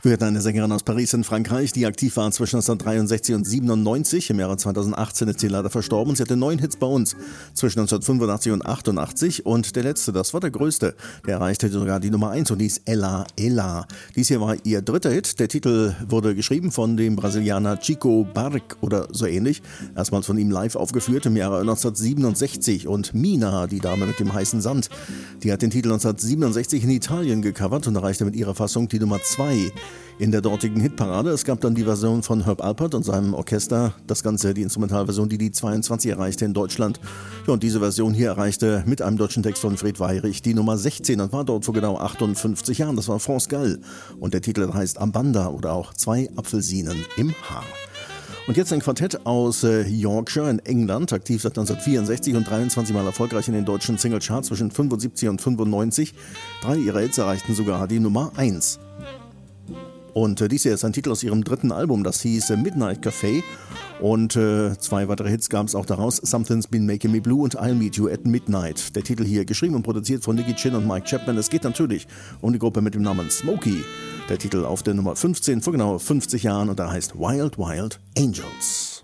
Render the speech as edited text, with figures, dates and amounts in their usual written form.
Wir hatten eine Sängerin aus Paris in Frankreich, die aktiv war zwischen 1963 und 97. Im Jahre 2018 ist sie leider verstorben. Sie hatte 9 Hits bei uns zwischen 1985 und 88. Und der letzte, das war der größte, der erreichte sogar die Nummer 1 und die ist Ella Ella. Dies hier war ihr dritter Hit. Der Titel wurde geschrieben von dem Brasilianer Chico Buarque oder so ähnlich. Erstmals von ihm live aufgeführt im Jahre 1967. Und Mina, die Dame mit dem heißen Sand, die hat den Titel 1967 in Italien gecovert und erreichte mit ihrer Fassung die Nummer 2 in der dortigen Hitparade. Es gab dann die Version von Herb Alpert und seinem Orchester, das Ganze die Instrumentalversion, die 22 erreichte in Deutschland. Ja, und diese Version hier erreichte mit einem deutschen Text von Fred Weyrich die Nummer 16 und war dort vor genau 58 Jahren. Das war France Gall und der Titel heißt Ambanda oder auch 2 Apfelsinen im Haar. Und jetzt ein Quartett aus Yorkshire in England, aktiv seit 1964 und 23 Mal erfolgreich in den deutschen Singlecharts zwischen 75 und 95. 3 ihrer Hits erreichten sogar die Nummer 1. Und dies hier ist ein Titel aus ihrem dritten Album, das hieß Midnight Café. Und 2 weitere Hits gab es auch daraus, Something's Been Making Me Blue und I'll Meet You at Midnight. Der Titel hier geschrieben und produziert von Nicky Chinn und Mike Chapman. Es geht natürlich um die Gruppe mit dem Namen Smokey. Der Titel auf der Nummer 15 vor genau 50 Jahren und da heißt Wild Wild Angels.